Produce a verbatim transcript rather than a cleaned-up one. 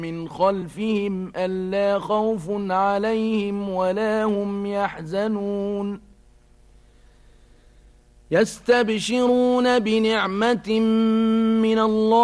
من خلفهم ألا خوف عليهم ولا هم يحزنون يستبشرون بنعمة من الله